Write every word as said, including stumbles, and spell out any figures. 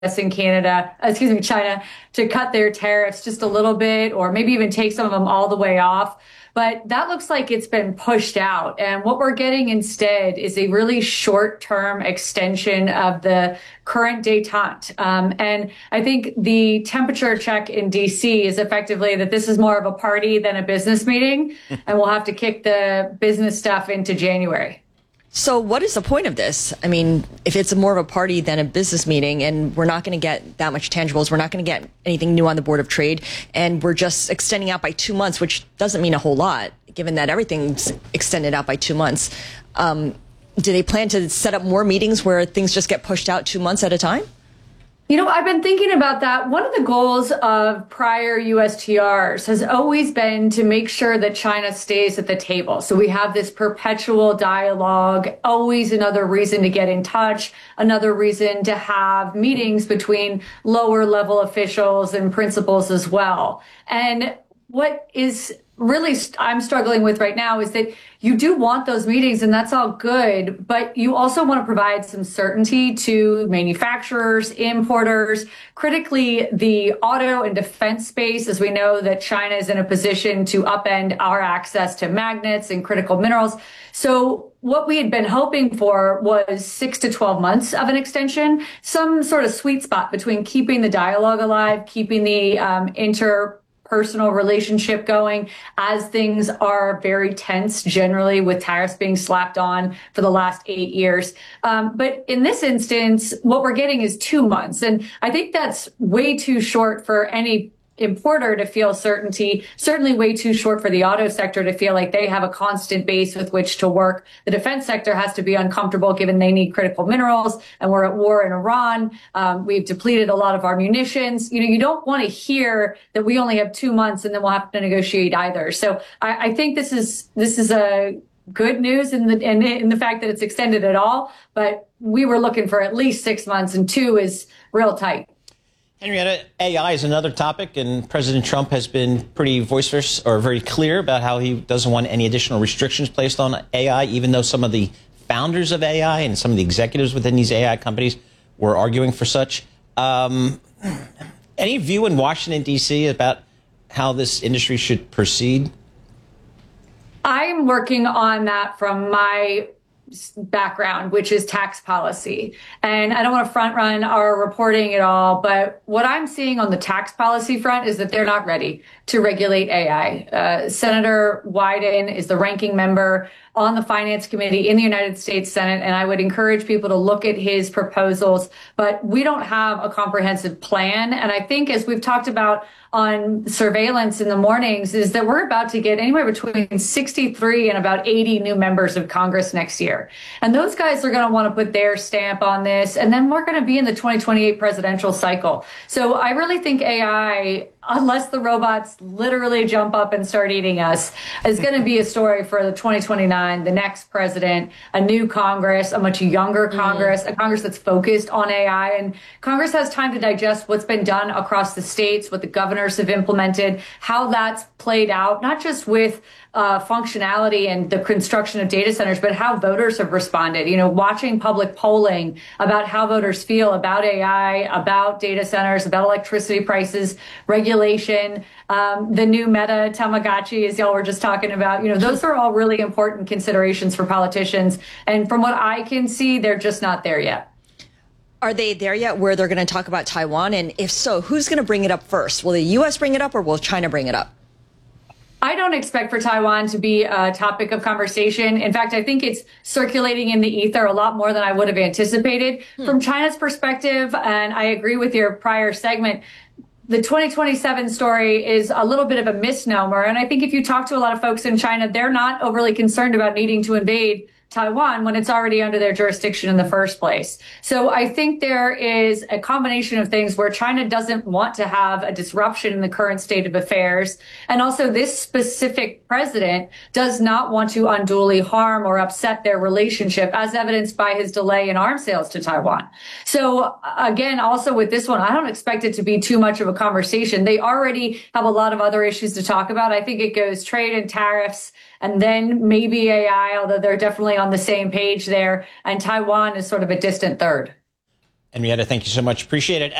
S and Canada, excuse me, China, to cut their tariffs just a little bit, or maybe even take some of them all the way off. But that looks like it's been pushed out. And what we're getting instead is a really short term extension of the current detente. Um, and I think the temperature check in D C is effectively that this is more of a party than a business meeting. And we'll have to kick the business stuff into January. So what is the point of this? I mean, if it's more of a party than a business meeting and we're not going to get that much tangibles, we're not going to get anything new on the Board of Trade, and we're just extending out by two months, which doesn't mean a whole lot, given that everything's extended out by two months. Um, do they plan to set up more meetings where things just get pushed out two months at a time? You know, I've been thinking about that. One of the goals of prior U S T Rs has always been to make sure that China stays at the table. So we have this perpetual dialogue, always another reason to get in touch, another reason to have meetings between lower level officials and principals as well. And what is really I'm struggling with right now is that you do want those meetings, and that's all good, but you also want to provide some certainty to manufacturers, importers, critically the auto and defense space, as we know that China is in a position to upend our access to magnets and critical minerals. So what we had been hoping for was six to twelve months of an extension, some sort of sweet spot between keeping the dialogue alive, keeping the um, inter personal relationship going as things are very tense generally with tariffs being slapped on for the last eight years. Um, but in this instance, what we're getting is two months. And I think that's way too short for any importer to feel certainty, certainly way too short for the auto sector to feel like they have a constant base with which to work. The defense sector has to be uncomfortable given they need critical minerals and we're at war in Iran. Um, we've depleted a lot of our munitions. You know, you don't want to hear that we only have two months and then we'll have to negotiate either. So I, I think this is, this is a good news in the, in, in the fact that it's extended at all, but we were looking for at least six months and two is real tight. Henrietta, A I is another topic, and President Trump has been pretty voiceless or very clear about how he doesn't want any additional restrictions placed on A I, even though some of the founders of A I and some of the executives within these A I companies were arguing for such. Um, any view in Washington, D C about how this industry should proceed? I'm working on that from my background, which is tax policy. And I don't want to front run our reporting at all, but what I'm seeing on the tax policy front is that they're not ready to regulate A I. Uh, Senator Wyden is the ranking member on the Finance Committee in the United States Senate, and I would encourage people to look at his proposals, but we don't have a comprehensive plan. And I think, as we've talked about on surveillance in the mornings, is that we're about to get anywhere between sixty-three and about eighty new members of Congress next year. And those guys are going to want to put their stamp on this. And then we're going to be in the twenty twenty-eight presidential cycle. So I really think A I, unless the robots literally jump up and start eating us, is going to be a story for the twenty twenty-nine, the next president, a new Congress, a much younger Congress, mm. a Congress that's focused on A I. And Congress has time to digest what's been done across the states, what the governors have implemented, how that's played out, not just with uh, functionality and the construction of data centers, but how voters have responded. You know, watching public polling about how voters feel about A I, about data centers, about electricity prices, regulation, um, the new Meta Tamagotchi, as y'all were just talking about. You know, those are all really important considerations for politicians. And from what I can see, they're just not there yet. Are they there yet where they're going to talk about Taiwan? And if so, who's going to bring it up first? Will the U S bring it up or will China bring it up? I don't expect for Taiwan to be a topic of conversation. In fact, I think it's circulating in the ether a lot more than I would have anticipated. Hmm. From China's perspective, and I agree with your prior segment, the twenty twenty-seven story is a little bit of a misnomer. And I think if you talk to a lot of folks in China, they're not overly concerned about needing to invade Taiwan when it's already under their jurisdiction in the first place. So I think there is a combination of things where China doesn't want to have a disruption in the current state of affairs. And also this specific president does not want to unduly harm or upset their relationship, as evidenced by his delay in arms sales to Taiwan. So again, also with this one, I don't expect it to be too much of a conversation. They already have a lot of other issues to talk about. I think it goes trade and tariffs, and then maybe A I, although they're definitely on the same page there. And Taiwan is sort of a distant third. Henrietta, thank you so much. Appreciate it.